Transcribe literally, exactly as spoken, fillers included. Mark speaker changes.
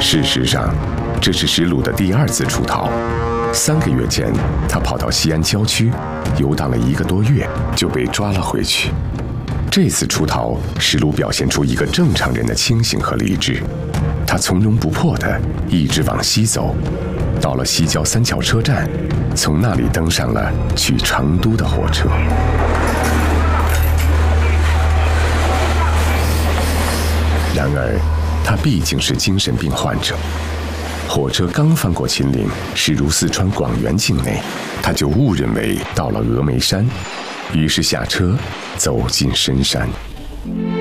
Speaker 1: 事实上，这是石鲁的第二次出逃。三个月前，他跑到西安郊区，游荡了一个多月，就被抓了回去。这次出逃，石鲁表现出一个正常人的清醒和理智。他从容不迫地一直往西走，到了西郊三桥车站，从那里登上了去成都的火车。然而，他毕竟是精神病患者。火车刚翻过秦岭，驶入四川广元境内，他就误认为到了峨眉山，于是下车，走进深山。